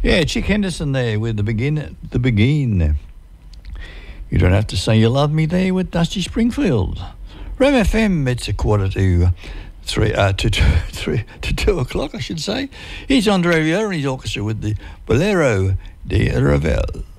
Yeah, Chick Henderson there with the begin. You don't have to say you love me there with Dusty Springfield. Rem FM, it's a quarter to 2 o'clock, I should say. Here's Andre Rieu and his orchestra with the Bolero de Ravel.